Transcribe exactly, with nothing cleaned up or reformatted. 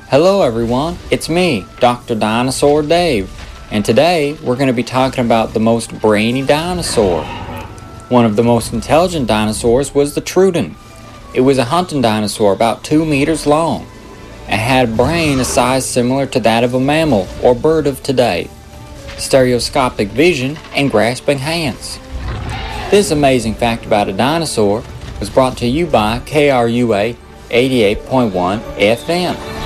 Hello everyone, it's me, Doctor Dinosaur Dave, and today we're going to be talking about the most brainy dinosaur. One of the most intelligent dinosaurs was the Troodon. It was a hunting dinosaur about two meters long. It had a brain a size similar to that of a mammal or bird of today, stereoscopic vision, and grasping hands. This amazing fact about a dinosaur was brought to you by K R U A eighty-eight point one F M.